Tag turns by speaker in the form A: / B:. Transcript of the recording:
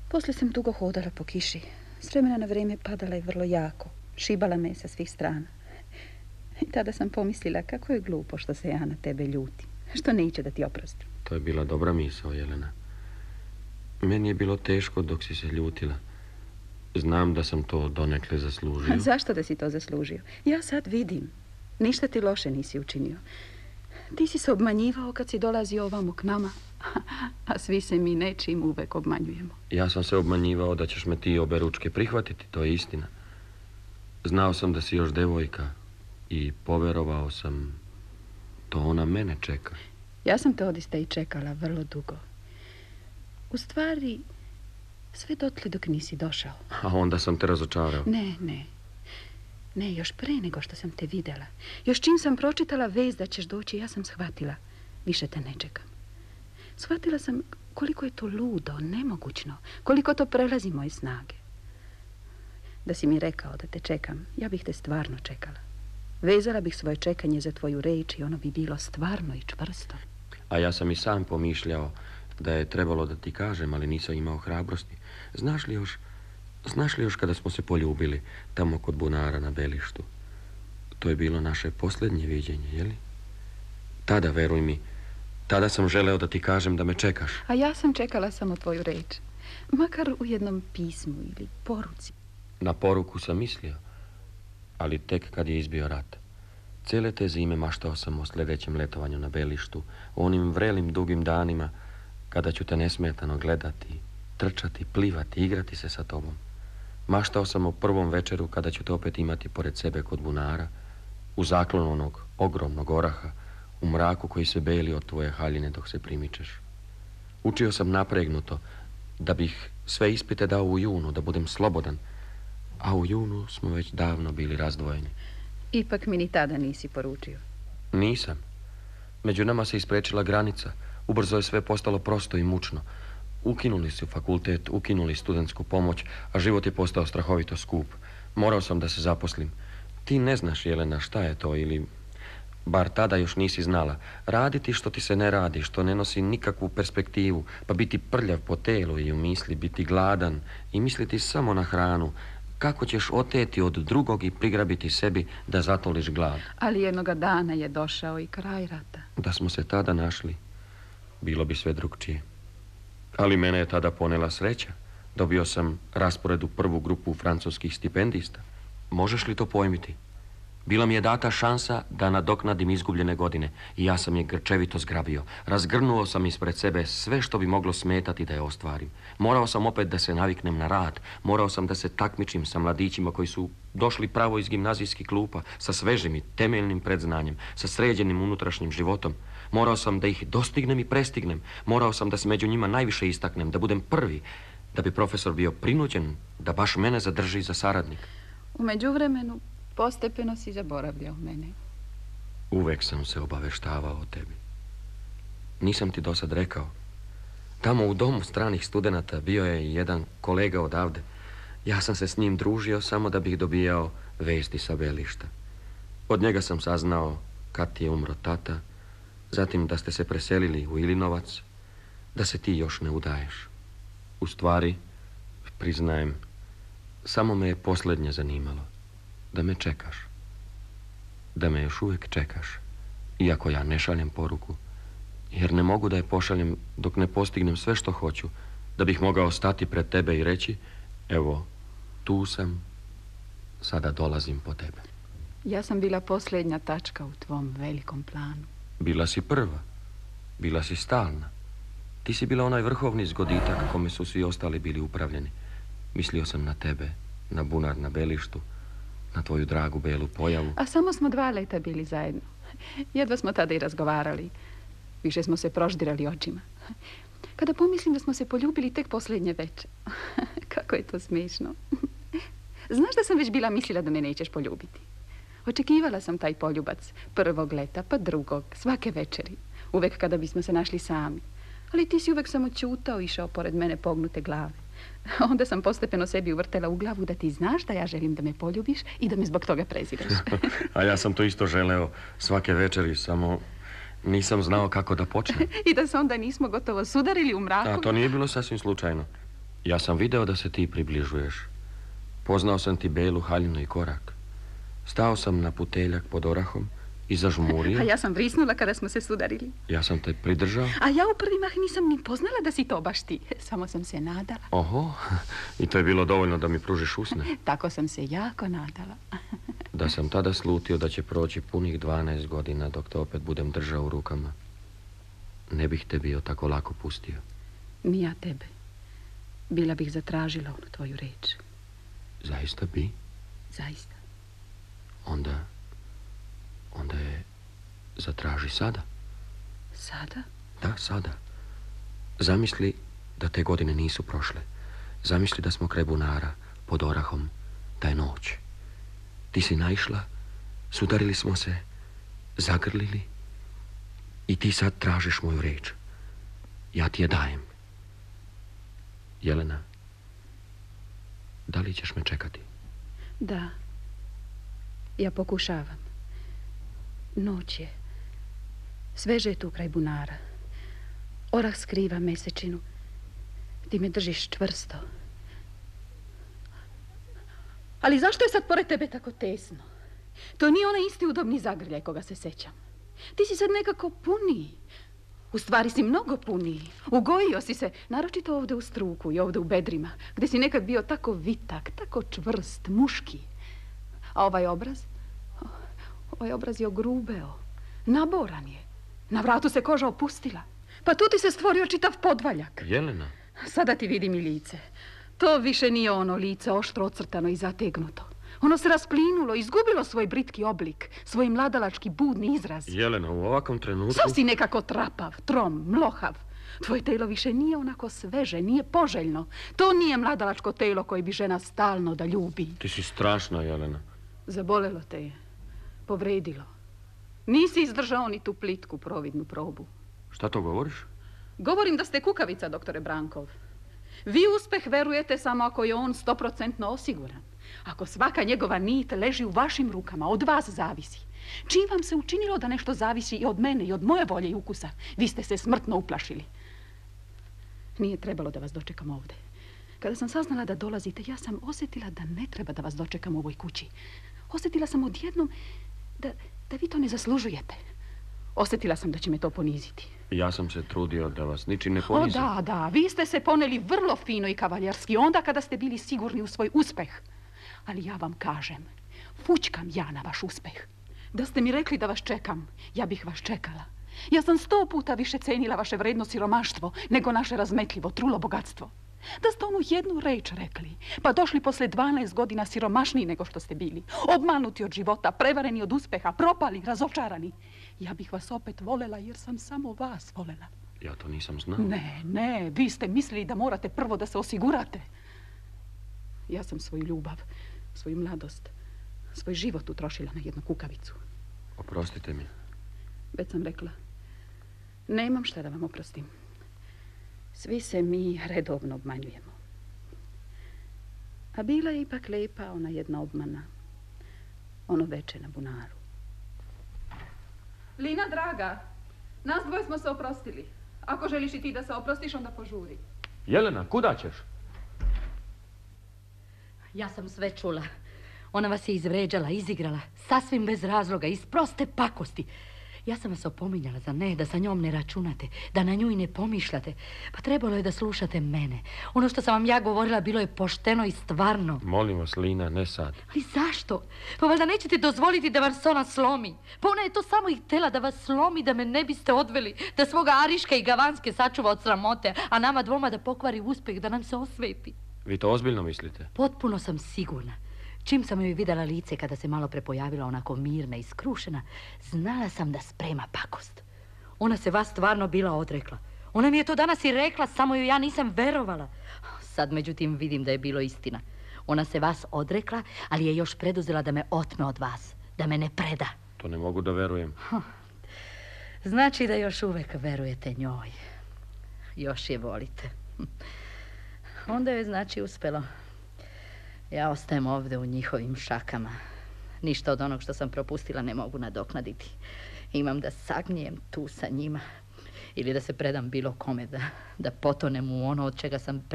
A: Poslije sam dugo hodala po kiši. S vremena na vrijeme padala je vrlo jako. Šibala me sa svih strana. I tada sam pomislila kako je glupo što se ja na tebe ljutim. Što neće da ti oprostim.
B: To je bila dobra misao, Jelena. Meni je bilo teško dok si se ljutila. Znam da sam to donekle zaslužio.
A: A zašto da si to zaslužio? Ja sad vidim. Ništa ti loše nisi učinio. Ti si se obmanjivao kad si dolazio ovamo k nama. A svi se mi nečim uvek obmanjujemo.
B: Ja sam se obmanjivao da ćeš me ti oberučke prihvatiti, to je istina. Znao sam da si još devojka i poverovao sam to ona mene čeka.
A: Ja sam te odista i čekala vrlo dugo. U stvari, sve dotle dok nisi došao.
B: A onda sam te razočarao.
A: Ne, još pre nego što sam te videla. Još čim sam pročitala vez da ćeš doći, ja sam shvatila. Više te ne čekam. Shvatila sam koliko je to ludo, nemogućno, koliko to prelazi moje snage. Da si mi rekao da te čekam, ja bih te stvarno čekala. Vezala bih svoje čekanje za tvoju reč i ono bi bilo stvarno i čvrsto.
B: A ja sam i sam pomišljao da je trebalo da ti kažem, ali nisam imao hrabrosti. Znaš li još kada smo se poljubili tamo kod bunara na Belištu? To je bilo naše posljednje viđenje, je li? Tada, veruj mi, tada sam želeo da ti kažem da me čekaš.
A: A ja sam čekala samo tvoju reč. Makar u jednom pismu ili poruci.
B: Na poruku sam mislio, ali tek kad je izbio rat. Cijele te zime maštao sam o sljedećem letovanju na Belištu, o onim vrelim dugim danima kada ću te nesmetano gledati, trčati, plivati, igrati se sa tobom. Maštao sam o prvom večeru kada ću te opet imati pored sebe kod bunara, u zaklonu onog ogromnog oraha, u mraku koji se beli od tvoje haljine dok se primičeš. Učio sam napregnuto da bih sve ispite dao u junu, da budem slobodan, a u junu smo već davno bili razdvojeni.
A: Ipak mi ni tada nisi poručio.
B: Nisam. Među nama se isprečila granica. Ubrzo je sve postalo prosto i mučno. Ukinuli su fakultet, ukinuli studentsku pomoć, a život je postao strahovito skup. Morao sam da se zaposlim. Ti ne znaš, Jelena, šta je to, ili bar tada još nisi znala. Raditi što ti se ne radi, što ne nosi nikakvu perspektivu, pa biti prljav po telu i u misli, biti gladan i misliti samo na hranu. Kako ćeš oteti od drugog i prigrabiti sebi da zatoliš glad?
A: Ali jednoga dana je došao i kraj rata.
B: Da smo se tada našli, bilo bi sve drugčije. Ali mene je tada ponela sreća. Dobio sam raspored u prvu grupu francuskih stipendista. Možeš li to pojmiti? Bila mi je data šansa da nadoknadim izgubljene godine i ja sam je grčevito zgrabio. Razgrnuo sam ispred sebe sve što bi moglo smetati da je ostvarim. Morao sam opet da se naviknem na rad. Morao sam da se takmičim sa mladićima koji su došli pravo iz gimnazijskih klupa, sa svežim i temeljnim predznanjem, sa sređenim unutrašnjim životom. Morao sam da ih dostignem i prestignem. Morao sam da se među njima najviše istaknem, da budem prvi, da bi profesor bio prinuđen da baš mene zadrži za saradnik.
A: U međuvremenu postepeno si zaboravljao mene.
B: Uvek sam se obaveštavao o tebi. Nisam ti dosad rekao. Tamo u domu stranih studenata bio je jedan kolega odavde. Ja sam se s njim družio samo da bih dobijao vesti sa Belišta. Od njega sam saznao kad ti je umro tata, zatim da ste se preselili u Ilinovac, da se ti još ne udaješ. U stvari, priznajem, samo me je posljednje zanimalo. Da me čekaš. Da me još uvijek čekaš. Iako ja ne šaljem poruku. Jer ne mogu da je pošaljem dok ne postignem sve što hoću. Da bih mogao stati pred tebe i reći: evo, tu sam, sada dolazim po tebe.
A: Ja sam bila posljednja tačka u tvom velikom planu.
B: Bila si prva. Bila si stalna. Ti si bila onaj vrhovni zgoditak kome su svi ostali bili upravljeni. Mislio sam na tebe, na bunar na Belištu, na tvoju dragu belu pojavu.
A: A samo smo 2 leta bili zajedno. Jedva smo tada i razgovarali. Više smo se proždirali očima. Kada pomislim da smo se poljubili tek posljednje večer. Kako je to smiješno. Znaš da sam već bila mislila da me nećeš poljubiti. Očekivala sam taj poljubac. Prvog leta, pa drugog, svake večeri. Uvek kada bismo se našli sami. Ali ti si uvek samo ćutao, išao pored mene pognute glave. Onda sam postepeno sebi uvrtela u glavu da ti znaš da ja želim da me poljubiš i da me zbog toga preziraš.
B: A ja sam to isto želeo svake večeri, samo nisam znao kako da počnem.
A: I da se onda nismo gotovo sudarili u mraku.
B: A to nije bilo sasvim slučajno. Ja sam video da se ti približuješ. Poznao sam ti belu haljinu i korak. Stao sam na puteljak pod orahom i zažmurio.
A: A ja sam vrisnula kada smo se sudarili.
B: Ja sam te pridržao.
A: A ja u prvi mah nisam ni poznala da si to baš ti. Samo sam se nadala.
B: Oho, i to je bilo dovoljno da mi pružiš usne.
A: Tako sam se jako nadala.
B: Da sam tada slutio da će proći punih 12 godina dok te opet budem držao u rukama, ne bih te bio tako lako pustio.
A: Ni ja tebe. Bila bih zatražila onu tvoju reč.
B: Zaista bi?
A: Zaista.
B: Onda je zatraži sada.
A: Sada?
B: Da, sada. Zamisli da te godine nisu prošle. Zamisli da smo kraj bunara, pod orahom, da je noć. Ti si naišla, sudarili smo se, zagrlili i ti sad tražiš moju reč. Ja ti je dajem. Jelena, da li ćeš me čekati?
A: Da. Ja pokušavam. Noć je. Sveže je tu kraj bunara. Orah skriva mesečinu. Ti me držiš čvrsto. Ali zašto je sad pored tebe tako tesno? To nije onaj isti udobni zagrljaj koga se sećam. Ti si sad nekako puniji. U stvari si mnogo puniji. Ugojio si se, naročito ovdje u struku i ovdje u bedrima, gdje si nekad bio tako vitak, tako čvrst, muški. A ovaj obraz je ogrubeo. Naboran je. Na vratu se koža opustila. Pa tu ti se stvorio čitav podvaljak.
B: Jelena.
A: Sada ti vidim i lice. To više nije ono lice oštro ocrtano i zategnuto. Ono se rasplinulo, izgubilo svoj britki oblik, svoj mladalački budni izraz.
B: Jelena, u ovakvom trenutku...
A: Sav si nekako trapav, trom, mlohav. Tvoje telo više nije onako sveže, nije poželjno. To nije mladalačko telo koje bi žena stalno da ljubi.
B: Ti si strašna, Jelena.
A: Zabolelo te je. Povredilo. Nisi izdržao ni tu plitku providnu probu.
B: Šta to govoriš?
A: Govorim da ste kukavica, doktore Brankov. Vi uspeh verujete samo ako je on 100% osiguran. Ako svaka njegova nit leži u vašim rukama, od vas zavisi. Čim vam se učinilo da nešto zavisi i od mene i od moje volje i ukusa, vi ste se smrtno uplašili. Nije trebalo da vas dočekam ovdje. Kada sam saznala da dolazite, ja sam osjetila da ne treba da vas dočekam u ovoj kući. Osjetila sam odjednom da vi to ne zaslužujete. Osjetila sam da će me to poniziti.
B: Ja sam se trudio da vas ničim ne ponizim.
A: O, da, vi ste se poneli vrlo fino i kavaljerski onda kada ste bili sigurni u svoj uspeh. Ali ja vam kažem, fućkam ja na vaš uspeh. Da ste mi rekli da vas čekam, ja bih vas čekala. Ja sam 100 puta više cenila vaše vredno siromaštvo nego naše razmetljivo, trulo bogatstvo. Da ste onu jednu reč rekli, pa došli posle 12 godina siromašniji nego što ste bili. Obmanuti od života, prevareni od uspeha, propali, razočarani. Ja bih vas opet volela jer sam samo vas volela.
B: Ja to nisam znao.
A: Ne, vi ste mislili da morate prvo da se osigurate. Ja sam svoju ljubav, svoju mladost, svoj život utrošila na jednu kukavicu.
B: Oprostite mi.
A: Već sam rekla, nemam šta da vam oprostim. Svi se mi redovno obmanjujemo. A bila je ipak lepa ona jedna obmana. Ono veče na bunaru. Lina, draga, nas dvoje smo se oprostili. Ako želiš i ti da se oprostiš, onda požuri.
B: Jelena, kuda ćeš?
C: Ja sam sve čula. Ona vas je izvređala, izigrala, sasvim bez razloga, iz proste pakosti. Ja sam vas opominjala za ne, da sa njom ne računate, da na nju i ne pomišljate. Pa trebalo je da slušate mene. Ono što sam vam ja govorila bilo je pošteno i stvarno.
B: Molim vas, Lina, ne sad.
C: Ali zašto? Pa valjda nećete dozvoliti da vas ona slomi. Pa ona je to samo i htjela da vas slomi, da me ne biste odveli, da svoga Ariška i Gavanske sačuva od sramote, a nama dvoma da pokvari uspeh, da nam se osveti.
B: Vi to ozbiljno mislite?
C: Potpuno sam sigurna. Čim sam joj vidjela lice kada se malo prepojavila onako mirna i skrušena, znala sam da sprema pakost. Ona se vas stvarno bila odrekla. Ona mi je to danas i rekla, samo ju ja nisam verovala. Sad međutim vidim da je bilo istina. Ona se vas odrekla, ali je još preduzela da me otme od vas, da me ne preda.
B: To ne mogu da verujem.
C: Znači da još uvek verujete njoj. Još je volite. Onda je znači uspelo. Ja ostajem ovdje u njihovim šakama. Ništa od onog što sam propustila ne mogu nadoknaditi. Imam da sagnijem tu sa njima ili da se predam bilo kome, da potonem u ono od čega sam